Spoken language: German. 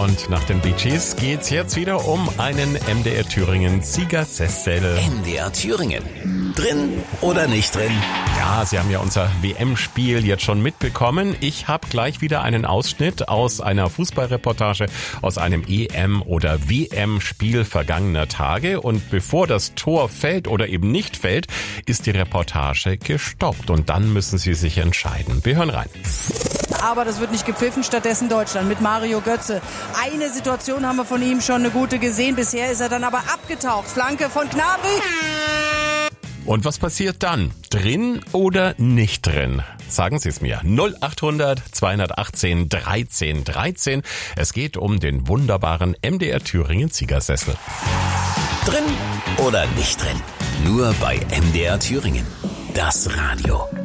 Und nach den Bee Gees geht's jetzt wieder um einen MDR Thüringen Siegersessel. MDR Thüringen. Drin oder nicht drin? Ja, Sie haben ja unser WM-Spiel jetzt schon mitbekommen. Ich habe gleich wieder einen Ausschnitt aus einer Fußballreportage aus einem EM- oder WM-Spiel vergangener Tage. Und bevor das Tor fällt oder eben nicht fällt, ist die Reportage gestoppt. Und dann müssen Sie sich entscheiden. Wir hören rein. Aber das wird nicht gepfiffen, stattdessen Deutschland mit Mario Götze. Eine Situation haben wir von ihm schon eine gute gesehen. Bisher ist er dann aber abgetaucht. Flanke von Gnabry. Und was passiert dann? Drin oder nicht drin? Sagen Sie es mir. 0800 218 13 13. Es geht um den wunderbaren MDR Thüringen Siegersessel. Drin oder nicht drin? Nur bei MDR Thüringen. Das Radio.